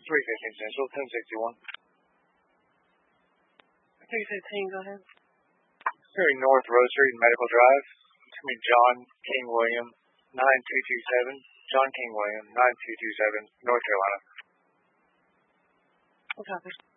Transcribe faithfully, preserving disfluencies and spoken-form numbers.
three fifteen Central, ten sixty-one. three fifteen, go ahead. Very North Road Street and Medical Drive. It's me, John King William, nine two two seven. John King William, nine two two seven, North Carolina. What happened?